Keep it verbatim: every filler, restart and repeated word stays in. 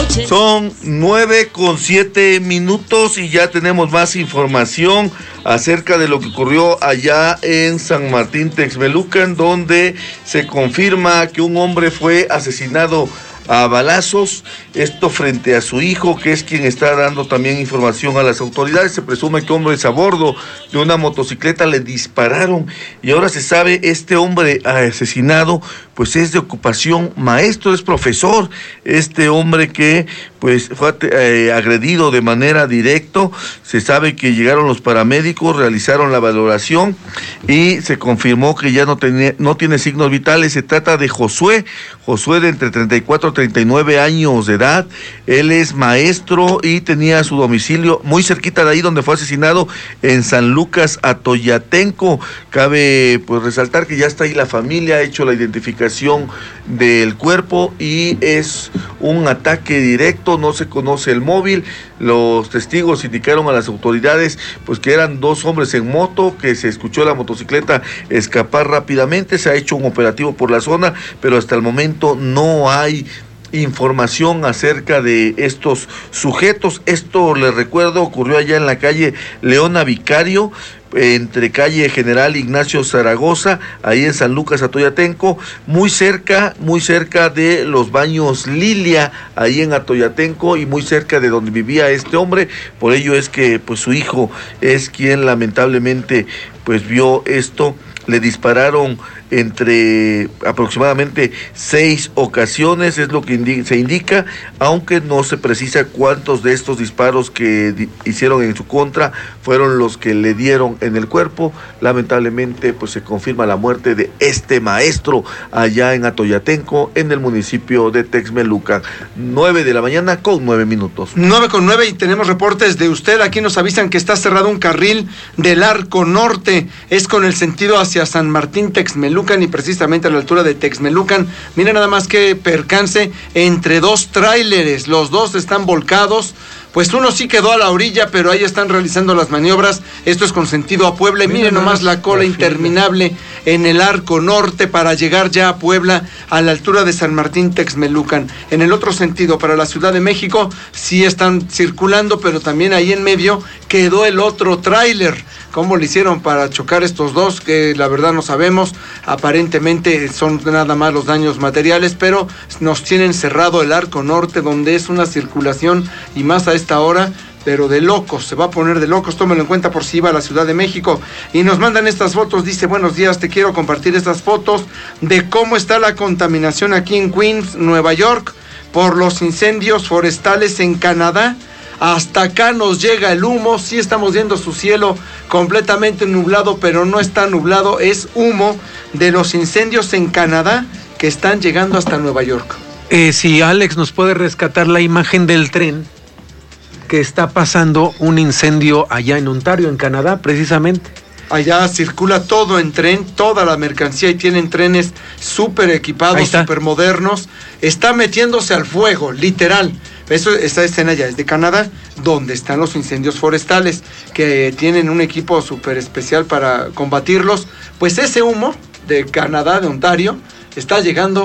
Son nueve con siete minutos y ya tenemos más información acerca de lo que ocurrió allá en San Martín Texmelucan, donde se confirma que un hombre fue asesinado a balazos, esto frente a su hijo, que es quien está dando también información a las autoridades. Se presume que hombres a bordo de una motocicleta le dispararon y ahora se sabe, este hombre asesinado pues es de ocupación maestro, es profesor, este hombre que pues fue eh, agredido de manera directa. Se sabe que llegaron los paramédicos, realizaron la valoración y se confirmó que ya no, tenía, no tiene signos vitales. Se trata de Josué, Josué de entre treinta y cuatro y treinta y nueve años de edad. Él es maestro y tenía su domicilio muy cerquita de ahí donde fue asesinado, en San Lucas Atoyatenco. Cabe pues resaltar que ya está ahí la familia, ha hecho la identificación del cuerpo y es un ataque directo, no se conoce el móvil. Los testigos indicaron a las autoridades pues que eran dos hombres en moto, que se escuchó la motocicleta escapar rápidamente. Se ha hecho un operativo por la zona, pero hasta el momento no hay información acerca de estos sujetos. Esto, les recuerdo, ocurrió allá en la calle Leona Vicario, entre calle General Ignacio Zaragoza, ahí en San Lucas Atoyatenco, muy cerca, muy cerca de los baños Lilia, ahí en Atoyatenco, y muy cerca de donde vivía este hombre. Por ello es que pues su hijo es quien lamentablemente pues vio esto. Le dispararon entre aproximadamente seis ocasiones, es lo que indi- se indica, aunque no se precisa cuántos de estos disparos que di- hicieron en su contra fueron los que le dieron en el cuerpo. Lamentablemente pues se confirma la muerte de este maestro allá en Atoyatenco, en el municipio de Texmelucan. Nueve de la mañana con nueve minutos. Nueve con nueve y tenemos reportes de usted. Aquí nos avisan que está cerrado un carril del Arco Norte, es con el sentido hacia San Martín Texmelucan y precisamente a la altura de Texmelucan. Mira nada más que percance entre dos tráileres, los dos están volcados. Pues uno sí quedó a la orilla, pero ahí están realizando las maniobras. Esto es con sentido a Puebla. Y miren nomás la cola interminable en el Arco Norte para llegar ya a Puebla, a la altura de San Martín Texmelucan. En el otro sentido, para la Ciudad de México, sí están circulando, pero también ahí en medio quedó el otro tráiler. ¿Cómo le hicieron para chocar estos dos? Que la verdad no sabemos. Aparentemente son nada más los daños materiales, pero nos tienen cerrado el Arco Norte, donde es una circulación, y más a esta hora, pero de locos, se va a poner de locos. Tómelo en cuenta por si iba a la Ciudad de México. Y nos mandan estas fotos, dice: buenos días, te quiero compartir estas fotos de cómo está la contaminación aquí en Queens, Nueva York, por los incendios forestales en Canadá. Hasta acá nos llega el humo. Sí estamos viendo su cielo completamente nublado, pero no está nublado, es humo de los incendios en Canadá que están llegando hasta Nueva York. Eh, si Alex nos puede rescatar la imagen del tren que está pasando un incendio allá en Ontario, en Canadá, precisamente. Allá circula todo en tren, toda la mercancía, y tienen trenes súper equipados, súper modernos. Está metiéndose al fuego, literal. Eso, esta escena ya es de Canadá, donde están los incendios forestales, que tienen un equipo súper especial para combatirlos. Pues ese humo de Canadá, de Ontario, está llegando